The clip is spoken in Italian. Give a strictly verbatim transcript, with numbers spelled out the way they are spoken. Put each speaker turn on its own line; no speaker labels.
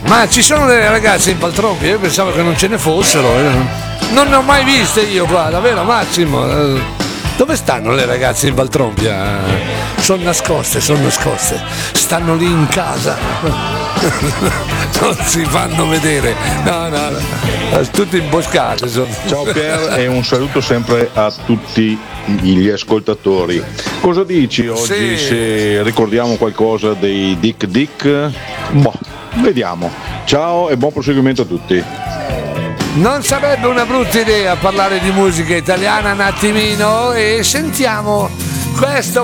Ma ci sono delle ragazze in paltrompia? Io pensavo che non ce ne fossero. eh. Non ne ho mai viste io qua, davvero Massimo. Eh, Dove stanno le ragazze in paltrompia? Sono nascoste, sono nascoste. Stanno lì in casa. Non si fanno vedere. No, no, no. Tutte imboscate sono.
Ciao Pier e un saluto sempre a tutti gli ascoltatori. Cosa dici oggi,
Sì.
se ricordiamo qualcosa dei Dick Dick? Boh, vediamo. Ciao e buon proseguimento a tutti.
Non sarebbe una brutta idea parlare di musica italiana un attimino, e sentiamo questo